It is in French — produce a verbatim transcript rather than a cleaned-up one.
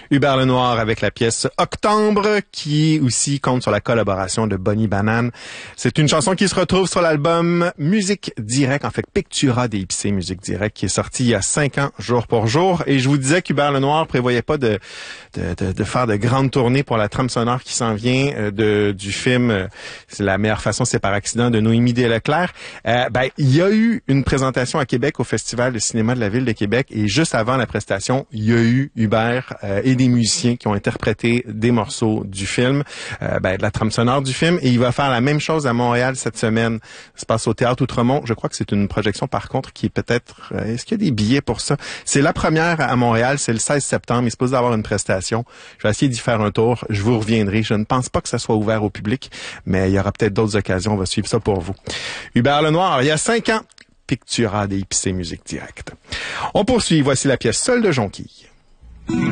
Hubert Lenoir avec la pièce Octobre, qui aussi compte sur la collaboration de Bonnie Banane. C'est une chanson qui se retrouve sur l'album Musique Direct, en fait Pictura D X C Musique Direct, qui est sorti il y a cinq ans, jour pour jour. Et je vous disais qu'Hubert Lenoir prévoyait pas de, de, de, de faire de grandes tournées pour la trame sonore qui s'en vient euh, de, du film euh, C'est la meilleure façon, c'est par accident, de Noémie Desleclerc. Euh, ben, il y a eu une présentation à Québec au Festival de cinéma de la Ville de Québec, et juste avant la prestation, il y a eu Hubert euh, et des musiciens qui ont interprété des morceaux du film, euh, ben, de la trame sonore du film, et il va faire la même chose à Montréal cette semaine. Ça se passe au Théâtre Outremont. Je crois que c'est une projection, par contre, qui est peut-être... Euh, est-ce qu'il y a des billets pour ça? C'est la première à Montréal, c'est le seize septembre. Il est supposé avoir une prestation. Je vais essayer d'y faire un tour. Je vous reviendrai. Je ne pense pas que ça soit ouvert au public, mais il y aura peut-être d'autres occasions. On va suivre ça pour vous. Hubert Lenoir, il y a cinq ans, Pictura D X C Musique Directe. On poursuit. Voici la pièce Seule de Jonquille.